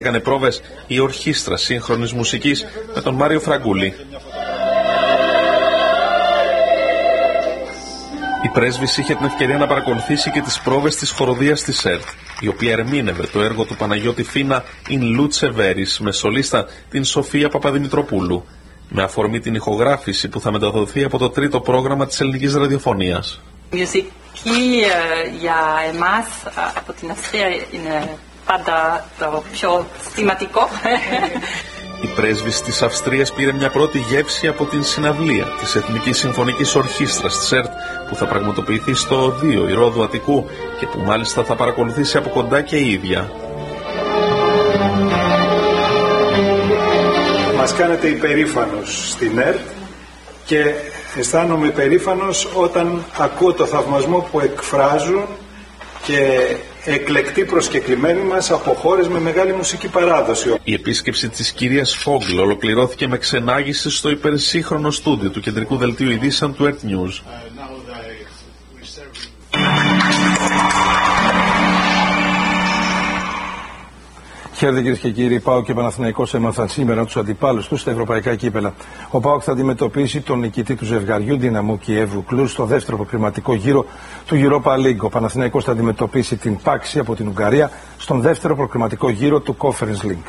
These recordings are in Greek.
Έκανε πρόβες η ορχήστρα σύγχρονης μουσικής με τον Μάριο Φραγκούλη. Η πρέσβης είχε την ευκαιρία να παρακολουθήσει και τις πρόβες της χοροδίας της ΕΡΤ, η οποία ερμήνευε το έργο του Παναγιώτη Φίνα «In Luce Veris» με σολίστα την Σοφία Παπαδημητροπούλου, με αφορμή την ηχογράφηση που θα μεταδοθεί από το τρίτο πρόγραμμα της ελληνικής ραδιοφωνίας. Μουσική για εμάς από την Αυστρία είναι πάντα το πιο σημαντικό. Η πρέσβης της Αυστρίας πήρε μια πρώτη γεύση από την συναυλία της Εθνικής Συμφωνικής Ορχήστρας της ΕΡΤ που θα πραγματοποιηθεί στο Οδείο Ηρώδου Αττικού και που μάλιστα θα παρακολουθήσει από κοντά και η ίδια. Μας κάνετε υπερήφανος στην ΕΡΤ και αισθάνομαι υπερήφανος όταν ακούω το θαυμασμό που εκφράζουν και εκλεκτοί προσκεκλημένοι μας από χώρες με μεγάλη μουσική παράδοση. Η επίσκεψη της κυρίας Φόγκλ ολοκληρώθηκε με ξενάγηση στο υπερσύγχρονο στούντιο του κεντρικού δελτίου ειδήσεων του Earth News. Χαίρετε κυρίες και κύριοι, ΠΑΟΚ και Παναθηναϊκός έμαθαν σήμερα τους αντιπάλους τους στα ευρωπαϊκά κύπελα. Ο ΠΑΟΚ θα αντιμετωπίσει τον νικητή του ζευγαριού Δυναμό Κιέβου Κλουζ στο δεύτερο προκριματικό γύρο του Europa League. Ο Παναθηναϊκός θα αντιμετωπίσει την Πάξη από την Ουγγαρία στον δεύτερο προκριματικό γύρο του Conference League.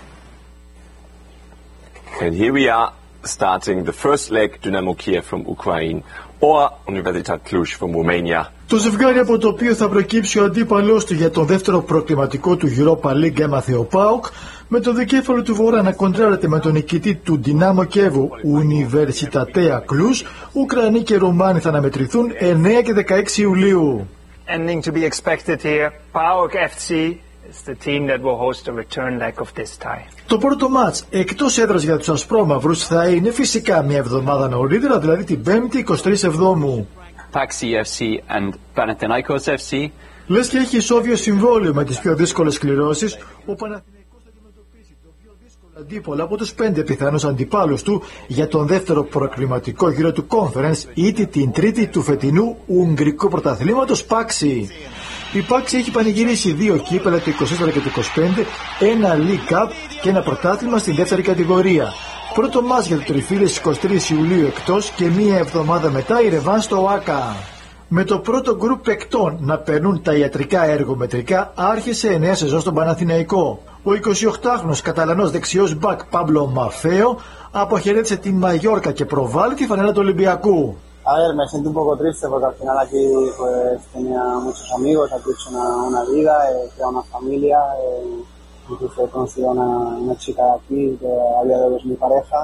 And here we are starting the first leg, Dynamo Kiev from Ukraine or Universitat Cluj from Romania. Το ζευγάρι από το οποίο θα προκύψει ο αντίπαλός του για τον δεύτερο προκριματικό του Europa League έμαθε ο ΠΑΟΚ, με το δικέφαλο του Βορρά να κοντράρεται με τον νικητή του Δυνάμο Κιέβου Universitatea Cluj. Ουκρανοί και Ρουμάνοι θα αναμετρηθούν 9 και 16 Ιουλίου. Ending to be expected here, PAOK FC is the team that will host the return leg of this tie. Το πρώτο μάτς εκτός έδρας για τους ασπρόμαυρους θα είναι φυσικά μια εβδομάδα νωρίτερα, δηλαδή την 5η 23 Εβδόμου. Paxi FC and Panathinaikos FC. Λες και έχει ισόβιο συμβόλαιο με τις πιο δύσκολες κληρώσεις, ο Παναθηναϊκός θα αντιμετωπίσει το πιο δύσκολο αντίπολο από τους 5 πιθανούς αντιπάλους του για τον δεύτερο προκριματικό γύρο του Conference, ήτι την τρίτη του φετινού Ουγγρικού Πρωταθλήματος Paxi. Η Paxi έχει πανηγυρίσει 2 κύπελα, το 24 και το 25, ένα League Cup και ένα πρωτάθλημα στην δεύτερη κατηγορία. Πρώτο μάτς για το τριφύλι στις 23 Ιουλίου εκτός και μία εβδομάδα μετά η ρεβάν στο ΟΑΚΑ. Με το πρώτο γκρουπ παικτών να περνούν τα ιατρικά εργομετρικά άρχισε 9 σεζόν στον Παναθηναϊκό. Ο 28χρονος Καταλανός δεξιός μπακ Παύλο Μαφέο αποχαιρέτησε την Μαγιόρκα και προβάλλει τη φανέλα του Ολυμπιακού. A ver, me siento un poco triste porque al final aquí pues tenía muchos amigos, aquí he hecho una vida, he creado una familia, incluso he conocido una chica de aquí que a día de hoy es mi pareja.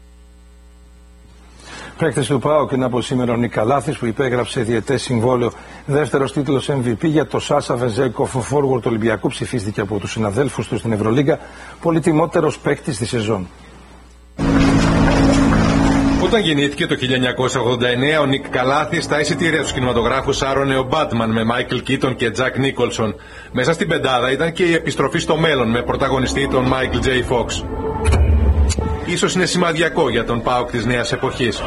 Παίκτης του ΠΑΟΚ είναι από σήμερα ο Νικαλάθης που υπέγραψε διετές συμβόλαιο. Δεύτερος τίτλος MVP για το Σάσα Βεζέγκοφ, ο forward του Ολυμπιακού, ψηφίστηκε από τους συναδέλφους του στην Ευρωλίγκα πολυτιμότερος παίκτης της σεζόν. Όταν γεννήθηκε το 1989, ο Νικ Καλάθης στα εισιτήρια του κινηματογράφου σάρωνε ο Batman με Μάικλ Κίτον και Τζακ Νίκολσον. Μέσα στην πεντάδα ήταν και η επιστροφή στο μέλλον με πρωταγωνιστή τον Μάικλ Τζέι Φόξ. Ίσως είναι σημαδιακό για τον ΠΑΟΚ της νέας εποχής.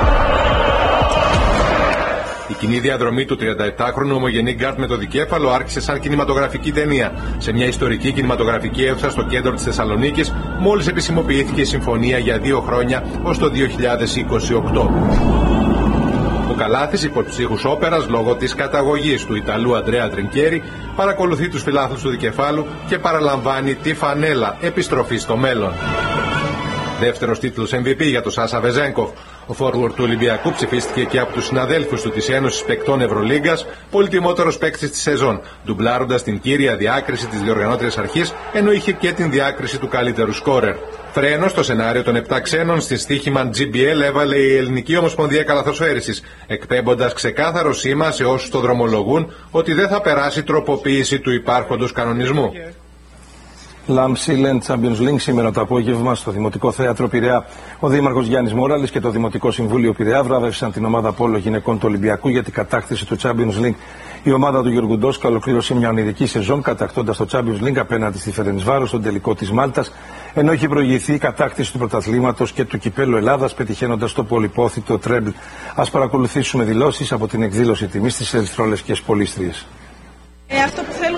Η κοινή διαδρομή του 37χρονου ομογενή γκάρτ με το δικέφαλο άρχισε σαν κινηματογραφική ταινία σε μια ιστορική κινηματογραφική αίθουσα στο κέντρο της Θεσσαλονίκης, μόλις επισημοποιήθηκε η συμφωνία για 2 χρόνια ως το 2028. Ο Καλάθης, υποψήφους όπερας λόγω της καταγωγής του Ιταλού Αντρέα Τρινκέρι, παρακολουθεί τους φιλάθλους του δικεφάλου και παραλαμβάνει τη φανέλα επιστροφή στο μέλλον. Δεύτερος τίτλος MVP για τον Σάσα Βεζέγκοφ. Ο forward του Ολυμπιακού ψηφίστηκε και από τους συναδέλφους του της Ένωσης Παικτών Ευρωλίγκας πολυτιμότερος παίκτης της σεζόν, ντουμπλάροντας την κύρια διάκριση της διοργανώτριας αρχής, ενώ είχε και την διάκριση του καλύτερου σκόρερ. Φρένο στο σενάριο των 7 ξένων στη στοίχημα GBL έβαλε η Ελληνική Ομοσπονδία Καλαθοσφαίρισης, εκπέμποντας ξεκάθαρο σήμα σε όσους το δρομολογούν ότι δεν θα περάσει τροποποίηση του υπάρχοντος κανονισμού. Λαμψίλεν Champions League σήμερα το απόγευμα στο Δημοτικό Θέατρο Πειραιά. Ο Δήμαρχος Γιάννης Μόραλης και το Δημοτικό Συμβούλιο Πειραιά βράβευσαν την ομάδα Πόλο Γυναικών του Ολυμπιακού για την κατάκτηση του Champions League. Η ομάδα του Γιώργου Ντόσκα ολοκλήρωσε μια ονειρική σεζόν κατακτώντας το Champions League απέναντι στη Φερεντσβάρος στον τελικό της Μάλτας, ενώ έχει προηγηθεί η κατάκτηση του πρωταθλήματος και του Κυπέλλου Ελλάδας, πετυχαίνοντας το πολυπόθητο τρέμπλ. Ας παρακολουθήσουμε δηλώσεις από την εκδήλωση τιμής στις ερυθρόλευκες πολίστριες. Αυτό που θέλουμε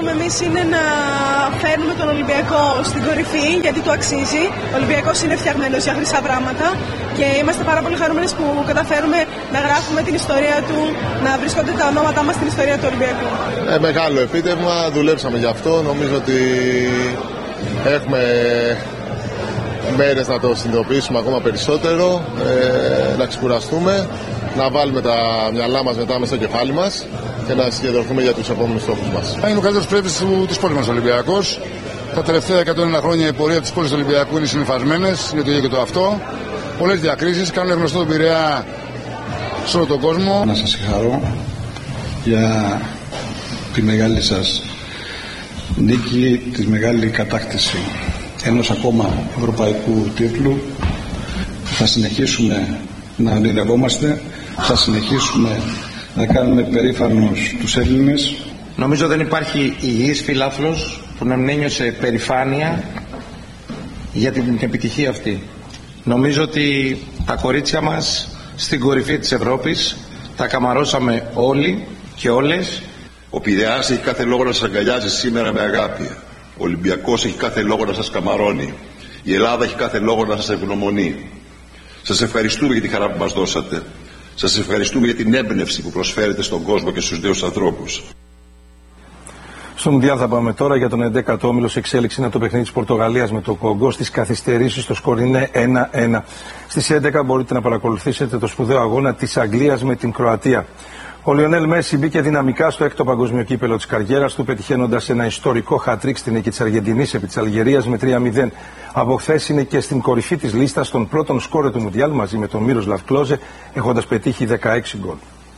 θέλουμε εμείς είναι να φέρνουμε τον Ολυμπιακό στην κορυφή, γιατί του αξίζει. Ο Ολυμπιακός είναι φτιαγμένος για χρυσά πράγματα και είμαστε πάρα πολύ χαρούμενοι που καταφέρουμε να γράφουμε την ιστορία του, να βρίσκονται τα ονόματά μας στην ιστορία του Ολυμπιακού. Μεγάλο επίτευγμα, δουλέψαμε γι' αυτό. Νομίζω ότι έχουμε μέρες να το συνειδητοποιήσουμε ακόμα περισσότερο, να ξεκουραστούμε, να βάλουμε τα μυαλά μας μετά μες στο κεφάλι μας και να συγκεντρωθούμε για τους επόμενους στόχους μας. Είναι ο καλύτερος πρέπτης της πόλης μας Ολυμπιακός. Τα τελευταία 101 χρόνια η πορεία της πόλης του Ολυμπιακού είναι συνυφασμένες, είναι το ίδιο και το αυτό. Πολλές διακρίσεις, κάνουν γνωστό τον Πειραιά σε όλο τον κόσμο. Να σας συγχαρώ για τη μεγάλη σας νίκη, τη μεγάλη κατάκτηση ενός ακόμα ευρωπαϊκού τίτλου. Θα συνεχίσουμε να ονειρευόμαστε, θα συνεχίσουμε να κάνουμε περήφανους τους Έλληνες. Νομίζω δεν υπάρχει υγιής φιλάθλος που να μην ένιωσε περηφάνεια για την επιτυχία αυτή. Νομίζω ότι τα κορίτσια μας στην κορυφή της Ευρώπης τα καμαρώσαμε όλοι και όλες. Ο Πειραιάς έχει κάθε λόγο να σας αγκαλιάζει σήμερα με αγάπη. Ο Ολυμπιακός έχει κάθε λόγο να σας καμαρώνει. Η Ελλάδα έχει κάθε λόγο να σας ευγνωμονεί. Σας ευχαριστούμε για τη χαρά που μας δώσατε. Σας ευχαριστούμε για την έμπνευση που προσφέρετε στον κόσμο και στους νέους ανθρώπους. Στο Μουντιάλ θα πάμε τώρα για τον 11ο όμιλο. Σε εξέλιξη είναι το παιχνίδι της Πορτογαλίας με το Κόγκο. Στις καθυστερήσεις το σκορ είναι 1-1. Στις 11 μπορείτε να παρακολουθήσετε το σπουδαίο αγώνα της Αγγλίας με την Κροατία. Ο Λιονέλ Μέση μπήκε δυναμικά στο 6ο παγκόσμιο κύπελο της καριέρας του, πετυχαίνοντας ένα ιστορικό χατρίκ στην νίκη της Αργεντινής επί της Αλγερίας με 3-0. Από χθες είναι και στην κορυφή της λίστας των πρώτων σκόρερ του Μουντιάλ μαζί με τον Μίροσλαβ Κλόζε, έχοντας πετύχει 16 γκολ.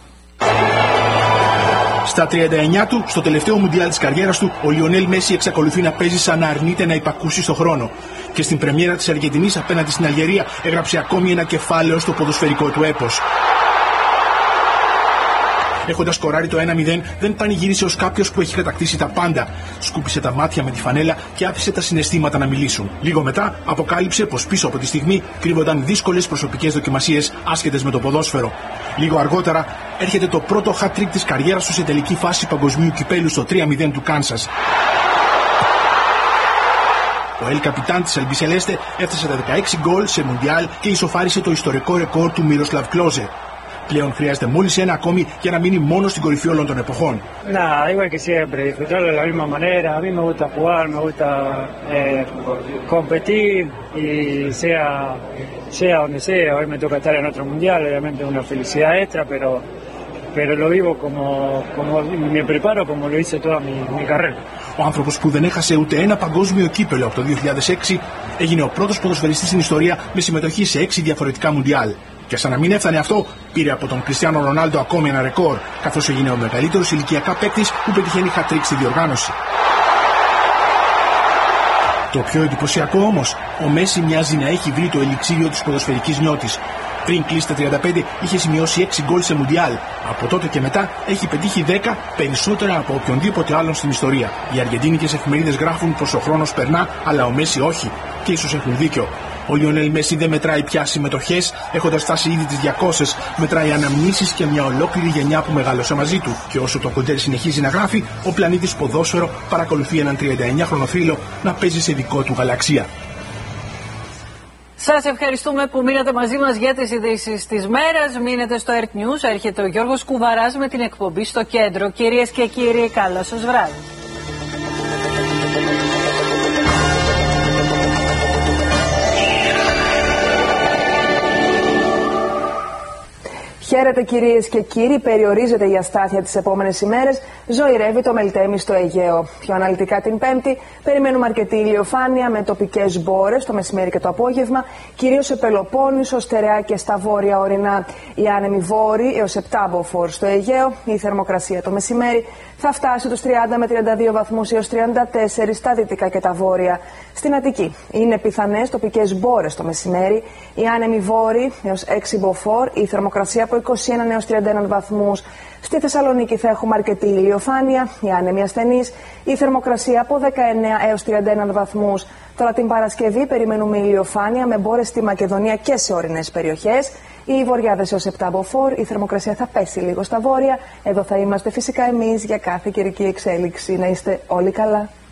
Στα 39 του, στο τελευταίο Μουντιάλ της καριέρας του, ο Λιονέλ Μέση εξακολουθεί να παίζει σαν να αρνείται να υπακούσει στον χρόνο. Και στην πρεμιέρα της Αργεντινής απέναντι στην Αλγερία έγραψε ακόμη ένα κεφάλαιο στο ποδοσφαιρικό του έπος. Έχοντας σκοράρει το 1-0, δεν πανηγύρισε ως κάποιος που έχει κατακτήσει τα πάντα. Σκούπισε τα μάτια με τη φανέλα και άφησε τα συναισθήματα να μιλήσουν. Λίγο μετά, αποκάλυψε πως πίσω από τη στιγμή κρύβονταν δύσκολες προσωπικές δοκιμασίες άσχετες με το ποδόσφαιρο. Λίγο αργότερα, έρχεται το πρώτο hat-trick της καριέρας του σε τελική φάση παγκοσμίου κυπέλου στο 3-0 του Κάνσας. Ο Ελ Καπιτάν της Αλμπισελέστε έφτασε τα 16 γκολ σε Μουντιάλ και ισοφάρισε το ιστορικό ρεκόρ του Μίροσλαβ Κλόζε. Πλέον χρειάζεται μόλις ένα ακόμη για να μείνει μόνο στην κορυφή όλων των εποχών. Nada, igual que siempre, disfrutarlo de la misma manera. A mí me gusta jugar, me gusta competir y sea donde sea. Hoy me toca estar en otro mundial, obviamente es una felicidad extra, pero lo vivo como me preparo como lo hice toda mi carrera. Ο άνθρωπος που δεν έχασε ούτε ένα παγκόσμιο κύπελο από το 2006 έγινε ο πρώτος ποδοσφαιριστής στην ιστορία με συμμετοχή σε 6 διαφορετικά μουντιάλ. Και σαν να μην έφτανε αυτό, πήρε από τον Κριστιάνο Ρονάλντο ακόμη ένα ρεκόρ, καθώς έγινε ο μεγαλύτερος ηλικιακά παίκτης που πετυχαίνει hat-trick στη διοργάνωση. Το πιο εντυπωσιακό όμως, ο Μέση μοιάζει να έχει βρει το ελιξίριο της ποδοσφαιρικής νιώτης. Πριν κλείσει τα 35, είχε σημειώσει 6 γκολ σε Μουντιάλ. Από τότε και μετά έχει πετύχει 10, περισσότερα από οποιονδήποτε άλλον στην ιστορία. Οι αργεντίνικες εφημερίδες γράφουν πως ο χρόνος περνά, αλλά ο Μέση όχι. Και ίσως έχουν δίκιο. Ο Λιονέλ Μέση δεν μετράει πια συμμετοχές, έχοντας φτάσει ήδη τις 200, μετράει αναμνήσεις και μια ολόκληρη γενιά που μεγάλωσε μαζί του. Και όσο το κοντέρ συνεχίζει να γράφει, ο πλανήτης ποδόσφαιρο παρακολουθεί έναν 39χρονο θρύλο να παίζει σε δικό του γαλαξία. Σας ευχαριστούμε που μείνατε μαζί μας για τις ειδήσεις της μέρας. Μείνετε στο Earth News. Έρχεται ο Γιώργος Κουβαράς με την εκπομπή στο κέντρο. Κυρίες και κύριοι, καλό σας βράδυ. Χαίρετε κυρίες και κύριοι, περιορίζεται η αστάθεια τις επόμενες ημέρες, ζωηρεύει το Μελτέμι στο Αιγαίο. Πιο αναλυτικά την Πέμπτη, περιμένουμε αρκετή ηλιοφάνεια με τοπικές μπόρες το μεσημέρι και το απόγευμα, κυρίως σε Πελοπόννησο, Στερεά και στα βόρεια ορεινά. Οι άνεμοι βόρειοι έως 7 μποφόρ στο Αιγαίο, η θερμοκρασία το μεσημέρι θα φτάσει τους 30 με 32 βαθμούς έως 34 στα δυτικά και τα βόρεια. Στην Αττική είναι πιθανές τοπικές μπόρες το μεσημέρι, οι άνεμοι βόρειοι έως 6 μποφόρ, η θερμοκρασία από 21 έως 31 βαθμούς. Στη Θεσσαλονίκη θα έχουμε αρκετή ηλιοφάνεια, οι άνεμοι ασθενείς, η θερμοκρασία από 19 έως 31 βαθμούς. Τώρα την Παρασκευή περιμένουμε ηλιοφάνεια με μπόρες στη Μακεδονία και σε ορεινές περιοχές. Οι βοριάδες έως 7 μποφόρ, η θερμοκρασία θα πέσει λίγο στα βόρεια. Εδώ θα είμαστε φυσικά εμείς για κάθε καιρική εξέλιξη. Να είστε όλοι καλά.